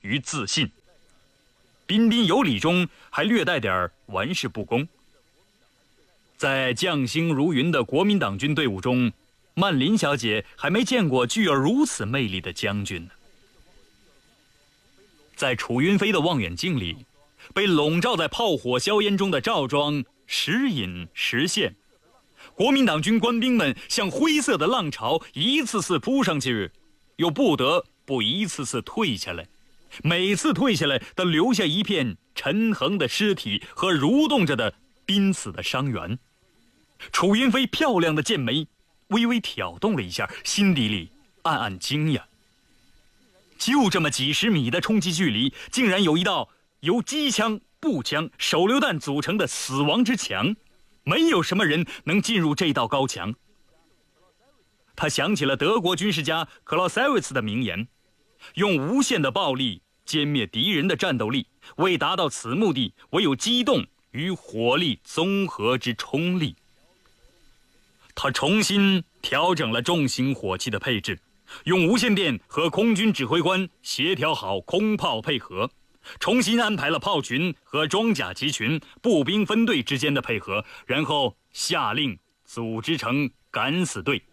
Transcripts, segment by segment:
与自信，彬彬有礼中还略带点玩世不恭。在将星如云的国民党军队伍中，曼琳小姐还没见过具有如此魅力的将军呢。在楚云飞的望远镜里，被笼罩在炮火硝烟中的赵庄时隐时现。国民党军官兵们像灰色的浪潮，一次次扑上去，又不得不一次次退下来，每次退下来都留下一片陈横的尸体和蠕动着的濒死的伤员。楚云飞漂亮的剑眉微微挑动了一下，心底里暗暗惊讶。就这么几十米的冲击距离，竟然有一道由机枪、步枪、手榴弹组成的死亡之墙，没有什么人能进入这道高墙。他想起了德国军事家克劳塞维茨的名言：用无限的暴力歼灭敌人的战斗力，为达到此目的，唯有机动与火力综合之冲力。他重新调整了重型火器的配置，用无线电和空军指挥官协调好空炮配合，重新安排了炮群和装甲集群、步兵分队之间的配合，然后下令组织成敢死队。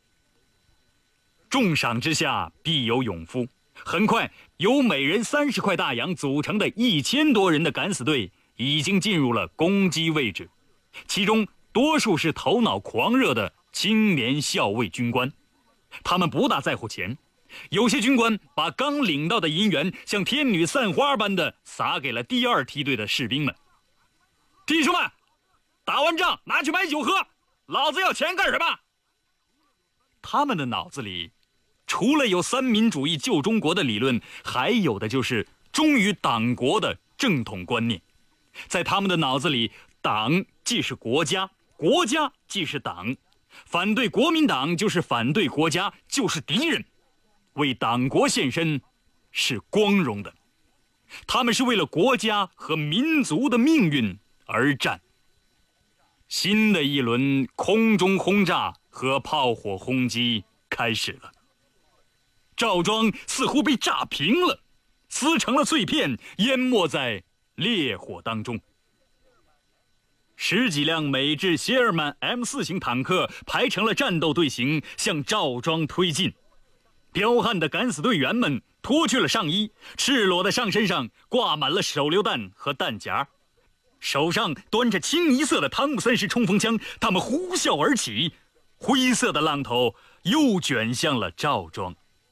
重赏之下必有勇夫，很快由每人30块大洋组成的1000多人的敢死队已经进入了攻击位置，其中多数是头脑狂热的青年校尉军官，他们不大在乎钱。有些军官把刚领到的银元像天女散花般的撒给了第2梯队的士兵们。弟兄们，打完仗拿去买酒喝，老子要钱干什么？他们的脑子里除了有三民主义救中国的理论，还有的就是忠于党国的正统观念。在他们的脑子里，党既是国家，国家既是党，反对国民党就是反对国家，就是敌人。为党国献身是光荣的，他们是为了国家和民族的命运而战。新的一轮空中轰炸和炮火轰击开始了。赵庄似乎被炸平了，撕成了碎片，淹没在烈火当中。10几辆美制谢尔曼 M4 型坦克排成了战斗队形，向赵庄推进。彪悍的敢死队员们脱去了上衣，赤裸的上身上挂满了手榴弹和弹夹，手上端着清一色的汤姆森式冲锋枪，他们呼啸而起，灰色的浪头又卷向了赵庄。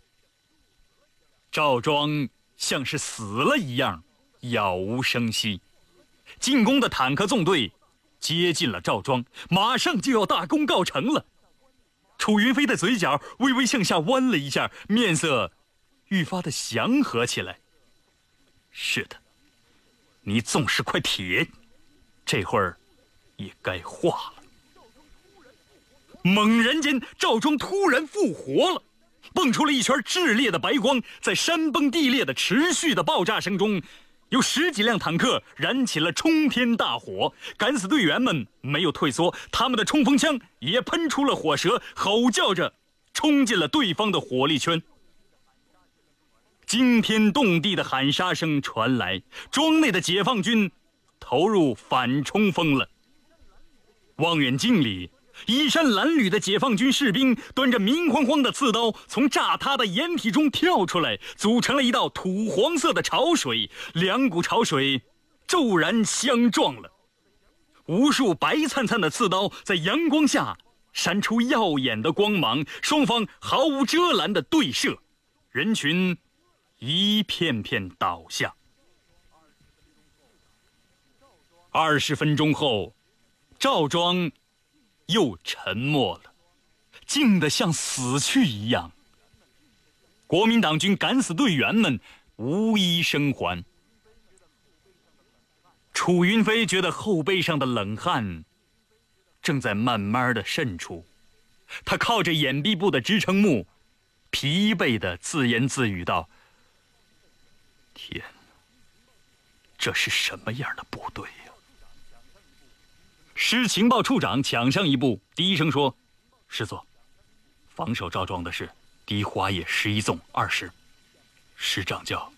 赵庄像是死了一样，杳无声息。进攻的坦克纵队接近了赵庄，马上就要大功告成了。楚云飞的嘴角微微向下弯了一下，面色愈发的祥和起来。是的，你纵是块铁，这会儿也该化了。猛然间，赵庄突然复活了，蹦出了一圈炽烈的白光，在山崩地裂的持续的爆炸声中，有10几辆坦克燃起了冲天大火。敢死队员们没有退缩，他们的冲锋枪也喷出了火舌，吼叫着冲进了对方的火力圈。惊天动地的喊杀声传来，庄内的解放军投入反冲锋了。望远镜里，衣衫褴褛的解放军士兵端着明晃晃的刺刀从炸塌的掩体中跳出来，组成了一道土黄色的潮水，两股潮水骤然相撞了。无数白灿灿的刺刀在阳光下闪出耀眼的光芒，双方毫无遮拦的对射，人群一片片倒下。20分钟后，赵庄又沉默了，静得像死去一样。国民党军敢死队员们无一生还。楚云飞觉得后背上的冷汗正在慢慢的渗出，他靠着掩蔽部的支撑木，疲惫地自言自语道：天哪，这是什么样的部队呀？师情报处长抢上一步，低声说：师座，防守赵庄的是第一花野11纵20，师长叫